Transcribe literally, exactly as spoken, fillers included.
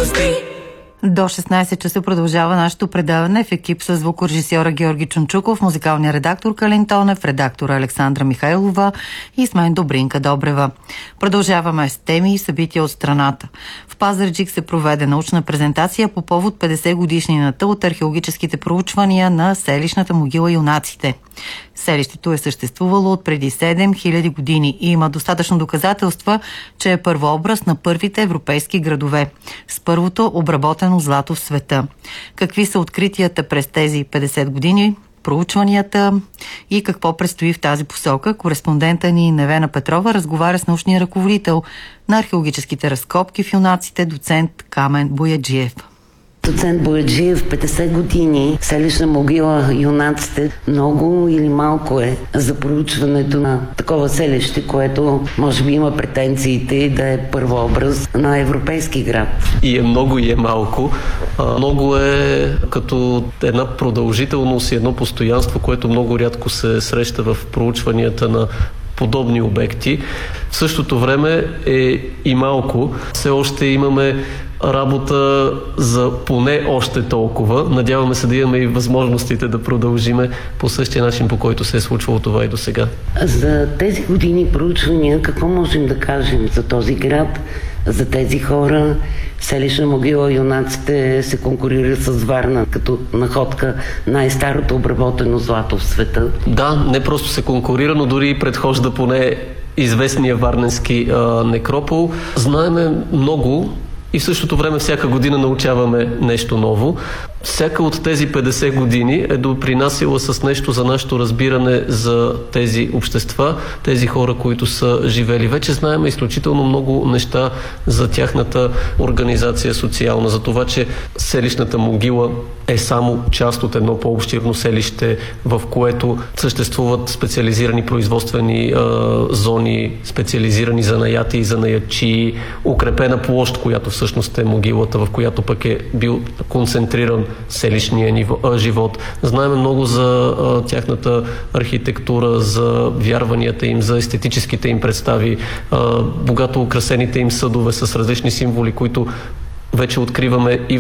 До шестнайсет часа продължава нашето предаване в екип с звукорежисьора Георги Чунчуков, музикалния редактор Калин Тонев, редактора Александра Михайлова и с мен Добринка Добрева. Продължаваме с теми и събития от страната. В Пазарджик се проведе научна презентация по повод петдесет годишнината от археологическите проучвания на селищната могила юнаците. Селището е съществувало от преди седем хиляди години и има достатъчно доказателства, че е първообраз на първите европейски градове с първото обработено злато в света. Какви са откритията през тези петдесет години, проучванията и какво предстои в тази посока? Кореспондента ни Невена Петрова разговаря с научния ръководител на археологическите разкопки в юнаците, доцент Камен Бояджиев. Доцент Бояджиев, петдесет години, селищна могила юнаците, много или малко е за проучването на такова селище, което може би има претенциите да е първообраз на европейски град. И е много, и е малко. А, много е като една продължителност и едно постоянство, което много рядко се среща в проучванията на подобни обекти. В същото време е и малко. Все още имаме работа за поне още толкова. Надяваме се да имаме и възможностите да продължиме по същия начин, по който се е случвало това и до сега. За тези години проучвания, какво можем да кажем за този град, за тези хора? Селищна могила юнаците се конкурира с Варна като находка най-старото обработено злато в света. Да, не просто се конкурира, но дори и предхожда поне известния варненски а, некропол. Знаеме много и в същото време всяка година научаваме нещо ново. Всяка от тези петдесет години е допринасила с нещо за нашето разбиране за тези общества, тези хора, които са живели. Вече знаем изключително много неща за тяхната организация социална, за това, че селищната могила е само част от едно по-обширно селище, в което съществуват специализирани производствени а, зони, специализирани занаяти и занаятчии, укрепена площ, която всъщност е могилата, в която пък е бил концентриран селищния ниво, а, живот. Знаем много за а, тяхната архитектура, за вярванията им, за естетическите им представи, а, богато украсените им съдове с различни символи, които вече откриваме и